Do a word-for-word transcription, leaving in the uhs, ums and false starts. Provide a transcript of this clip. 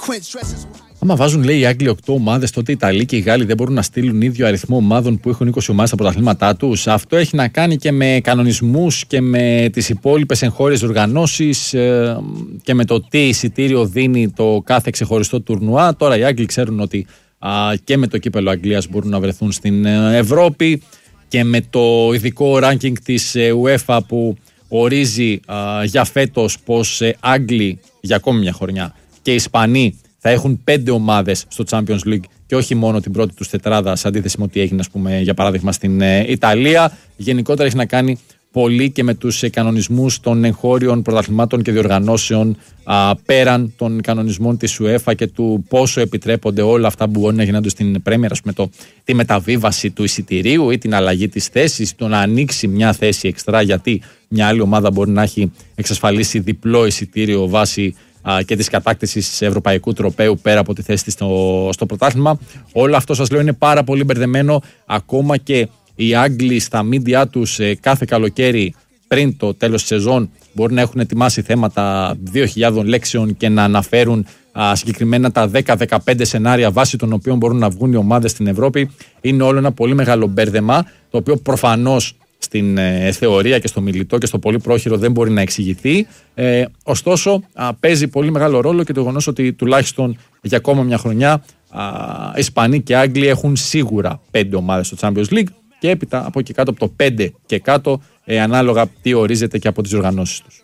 Άμα βάζουν, λέει, οι Άγγλοι οκτώ ομάδες, τότε οι Ιταλοί και οι Γάλλοι δεν μπορούν να στείλουν ίδιο αριθμό ομάδων που έχουν είκοσι ομάδες στα πρωταθλήματά τους. Αυτό έχει να κάνει και με κανονισμούς και με τις υπόλοιπες εγχώριες οργανώσεις ε, και με το τι εισιτήριο δίνει το κάθε ξεχωριστό τουρνουά. Τώρα οι Άγγλοι ξέρουν ότι α, και με το κύπελλο Αγγλίας μπορούν να βρεθούν στην ε, Ευρώπη και με το ειδικό ranking της ε, UEFA που ορίζει α, για φέτος πως ε, Άγγλοι για ακόμη μια χρονιά και οι Ισπανοί θα έχουν πέντε ομάδες στο Champions League και όχι μόνο την πρώτη τους τετράδα, σε αντίθεση με ό,τι έγινε, ας πούμε, για παράδειγμα στην ε, Ιταλία. Γενικότερα έχει να κάνει πολύ και με τους ε, κανονισμούς των εγχώριων πρωταθλημάτων και διοργανώσεων α, πέραν των κανονισμών της UEFA και του πόσο επιτρέπονται όλα αυτά που μπορεί να γίνονται στην Premier, ας πούμε, το, τη μεταβίβαση του εισιτηρίου ή την αλλαγή της θέσης, το να ανοίξει μια θέση εξτρά γιατί μια άλλη ομάδα μπορεί να έχει εξασφαλίσει διπλό εισιτήριο βάσει και της κατάκτησης ευρωπαϊκού τροπαίου πέρα από τη θέση της στο, στο πρωτάθλημα. Όλο αυτό, σας λέω, είναι πάρα πολύ μπερδεμένο. Ακόμα και οι Άγγλοι στα μίντια τους ε, κάθε καλοκαίρι πριν το τέλος της σεζόν μπορεί να έχουν ετοιμάσει θέματα δύο χιλιάδες λέξεων και να αναφέρουν α, συγκεκριμένα τα δέκα με δεκαπέντε σενάρια βάσει των οποίων μπορούν να βγουν οι ομάδες στην Ευρώπη. Είναι όλο ένα πολύ μεγάλο μπέρδεμα, το οποίο προφανώς στην ε, θεωρία και στο μιλητό και στο πολύ πρόχειρο δεν μπορεί να εξηγηθεί. Ε, ωστόσο, α, παίζει πολύ μεγάλο ρόλο και το γεγονός ότι τουλάχιστον για ακόμα μια χρονιά α, Ισπανοί και Άγγλοι έχουν σίγουρα πέντε ομάδες στο Champions League και έπειτα από εκεί κάτω, από το πέντε και κάτω, ε, ανάλογα τι ορίζεται και από τις οργανώσεις τους.